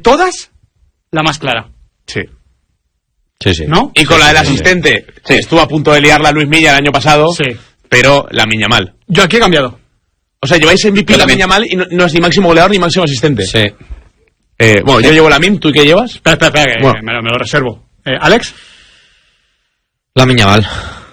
todas, la más clara. Sí. ¿No? Y con la del asistente, estuvo a punto de liarla Luis Milla el año pasado, pero la Miñamal. Yo aquí he cambiado. O sea, lleváis MVP la Miñamal y no es ni máximo goleador ni máximo asistente. Sí. Bueno, yo llevo la MIM, ¿tú qué llevas? Espera, que bueno, me lo reservo. ¿Alex? La Miñamal.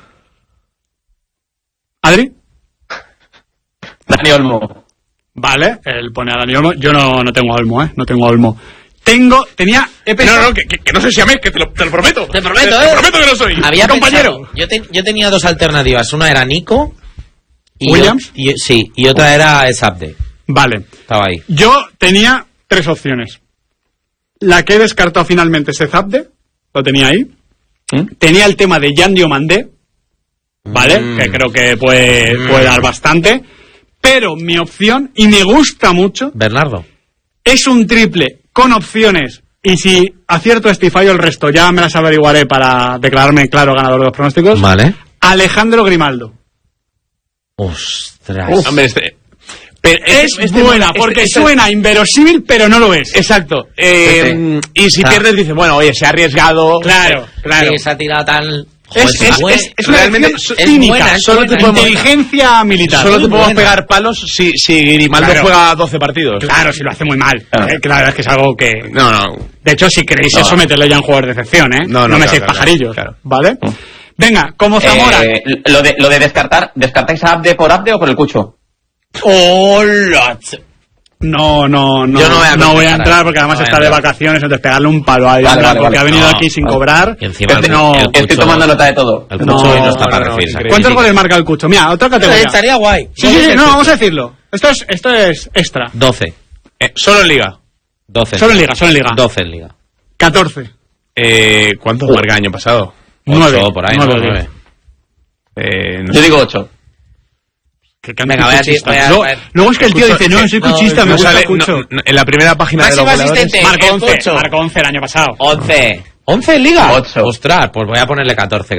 ¿Adri? Dani Olmo. Vale, él pone a Dani Olmo. Yo no tengo a Olmo, no tengo a Olmo. He pensado... No, que no sé si a mí, que te lo prometo. Te prometo, Te prometo que no soy. Había compañero. Yo tenía dos alternativas. Una era Nico. Y ¿Williams? Y otra era Esabde. Vale. Estaba ahí. Yo tenía 3 opciones. La que he descartado finalmente es Ezabde. Lo tenía ahí. Tenía el tema de Jan Diomandé. Vale, que creo que puede dar bastante. Pero mi opción, y me gusta mucho... Bernardo. Es un triple con opciones, y si acierto este y fallo el resto, ya me las averiguaré para declararme claro ganador de los pronósticos. Vale. Alejandro Grimaldo. Ostras. Hombre, pero es buena, porque suena inverosímil, pero no lo es. Exacto. Y si pierdes, dices, bueno, oye, se ha arriesgado. Claro. Sí, se ha tirado tan... Es realmente cínica, solo te podemos, inteligencia militar. Solo te podemos pegar palos si Grimaldo juega 12 partidos. Claro, si lo hace muy mal. Claro, es que es algo que... No. De hecho, si queréis eso, meterle ya en jugador de excepción, No metéis pajarillos, ¿vale? Venga, como Zamora. Lo de ¿descartáis a Abde por Abde o por el Cucho? ¡Hola! No voy a entrar porque además está de vacaciones, entonces pegarle un palo a Adrián porque ha venido aquí sin cobrar. Y encima estoy tomando nota de todo. El Cucho hoy no está para recibir. ¿Cuántos goles marca el Cucho? Mira, otra categoría. Estaría guay. Sí, vamos a decirlo. Esto es extra. 12. Solo en Liga. 12. Solo en Liga. 12 en Liga. 14. ¿Cuántos marca el año pasado? 9. Por ahí, 9. Yo digo 8. Venga, voy a decir. Luego es que el tío dice, no, soy cuchista, me gusta el Cucho. En la primera página de los goleadores marcó 11 el año pasado. 11. ¿11 en Liga? 8. Ostras, pues voy a ponerle 14.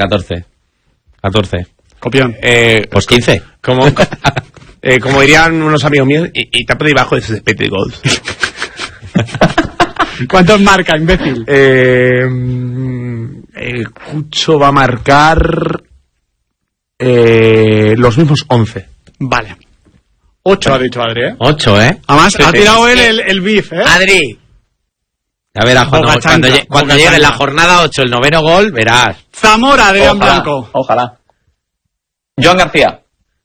Copión. Pues 15. Como dirían unos amigos míos, y tapa debajo de ese Petty Gold. ¿Cuántos marca, imbécil? El Cucho va a marcar los mismos 11. Vale. 8 ha dicho Adri, 8, Además, ha tirado él el beef, Adri. A ver, cuando llegue la jornada 8, el 9º gol, verás. Zamora de Adrián Blanco. Ojalá. Joan García.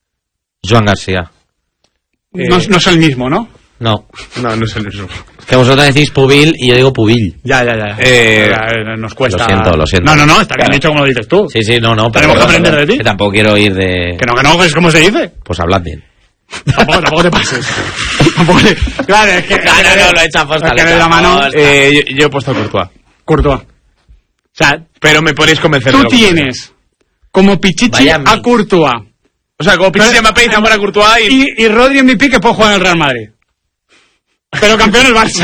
No es el mismo, ¿no? No es el mismo. Que vosotros decís Pubil y yo digo Pubil. Ya. Nos cuesta. Lo siento. No, está bien dicho como lo dices tú. Sí, no. Tenemos que aprender de ti. Que tampoco quiero ir de... Que no, es como se dice. Pues hablad bien. Tampoco te pases. Claro, es que... No, lo he hecho a posta. la mano... yo he puesto Courtois. O sea, pero me podéis convencer. Tú tienes como Pichichi a Courtois. O sea, como Pichichi a Mbappé y Zamora a Courtois y Rodri MVP que puede jugar en el Real Madrid. Pero campeón el Barça.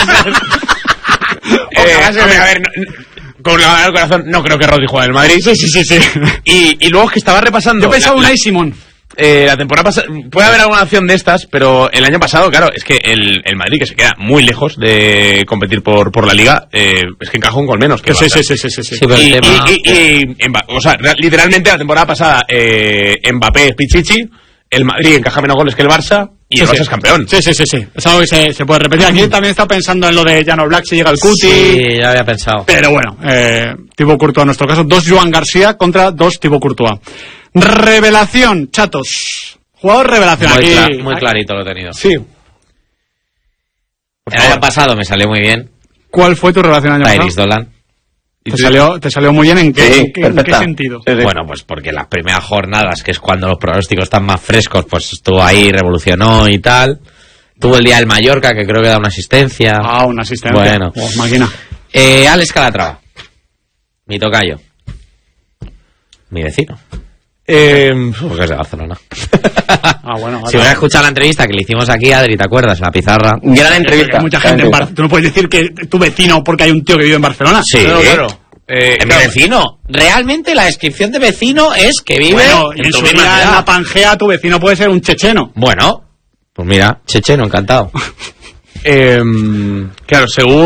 A ver, con la mano del corazón, no creo que Rodri juegue en el Madrid. Sí. Y luego es que estaba repasando. Yo pensaba Unai Simón. La temporada pasada puede haber alguna opción de estas, pero el año pasado, claro, es que el Madrid, que se queda muy lejos de competir por la Liga, es que encaja un gol menos que Sí. O sea, literalmente la temporada pasada Mbappé es Pichichi, el Madrid encaja menos goles que el Barça y el Barça es campeón. Sí. Es algo que se puede repetir. Aquí también está pensando en lo de Jan Oblak si llega el Cuti. Sí, ya había pensado. Pero bueno, Thibaut Courtois en nuestro caso. 2 Joan García contra 2 Thibaut Courtois. Revelación, chatos. Jugador revelación aquí. Muy clarito lo he tenido. Sí. El año pasado me salió muy bien. ¿Cuál fue tu revelación el año pasado? Iris Dolan. ¿Te salió muy bien? ¿En qué sentido? Sí. Bueno, pues porque las primeras jornadas, que es cuando los pronósticos están más frescos, pues estuvo ahí, revolucionó y tal. Tuvo el día del Mallorca, que creo que da una asistencia. Una asistencia. Bueno. Máquina. Alex Calatrava. Mi tocayo. Mi vecino. Porque es de Barcelona. Bueno. Si hubieras escuchado la entrevista que le hicimos aquí, Adri, ¿te acuerdas? La pizarra. Gran entrevista. Mucha gente en Barcelona. Tú no puedes decir que tu vecino porque hay un tío que vive en Barcelona. Sí, claro. Mi vecino. Realmente la descripción de vecino es que vive en tu misma ciudad. En la Pangea tu vecino puede ser un checheno. Bueno, pues mira, checheno, encantado. Claro, según